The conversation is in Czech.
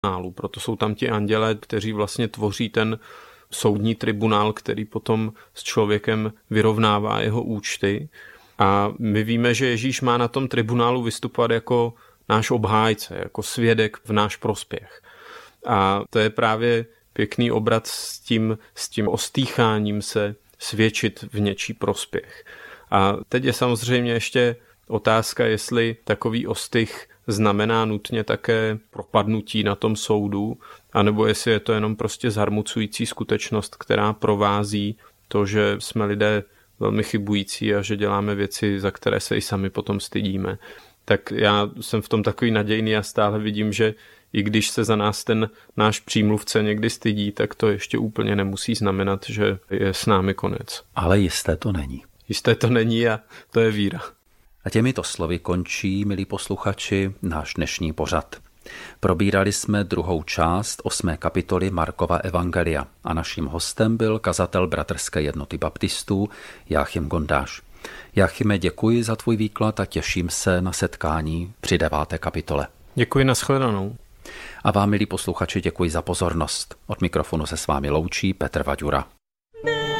tribunálu. Proto jsou tam ti andělé, kteří vlastně tvoří ten soudní tribunál, který potom s člověkem vyrovnává jeho účty. A my víme, že Ježíš má na tom tribunálu vystupovat jako náš obhájce, jako svědek v náš prospěch. A to je právě pěkný obrat s tím ostýcháním se svědčit v něčí prospěch. A teď je samozřejmě ještě otázka, jestli takový ostych znamená nutně také propadnutí na tom soudu, anebo jestli je to jenom prostě zarmucující skutečnost, která provází to, že jsme lidé velmi chybující a že děláme věci, za které se i sami potom stydíme. Tak já jsem v tom takový nadějný a stále vidím, že i když se za nás ten náš přímluvce někdy stydí, tak to ještě úplně nemusí znamenat, že je s námi konec. Ale jisté to není. Jisté to není a to je víra. A těmito slovy končí, milí posluchači, náš dnešní pořad. Probírali jsme druhou část 8. kapitoly Markova evangelia a naším hostem byl kazatel Bratrské jednoty baptistů Jáchym Gondáš. Jáchyme, děkuji za tvůj výklad a těším se na setkání při 9. kapitole. Děkuji, nashledanou. A vám, milí posluchači, děkuji za pozornost. Od mikrofonu se s vámi loučí Petr Vaďura.